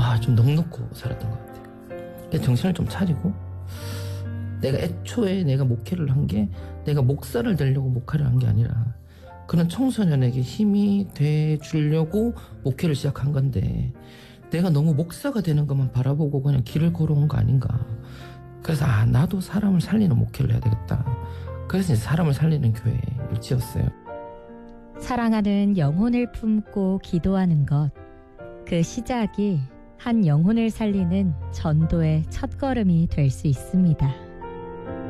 좀 넉넉고 살았던 것 같아요. 그래서 정신을 좀 차리고, 내가 애초에 내가 목회를 한 게 내가 목사를 되려고 목회를 한 게 아니라 그런 청소년에게 힘이 돼 주려고 목회를 시작한 건데, 내가 너무 목사가 되는 것만 바라보고 그냥 길을 걸어온 거 아닌가. 그래서 나도 사람을 살리는 목회를 해야 되겠다. 그래서 이제 사람을 살리는 교회를 지었어요. 사랑하는 영혼을 품고 기도하는 것, 그 시작이 한 영혼을 살리는 전도의 첫걸음이 될 수 있습니다.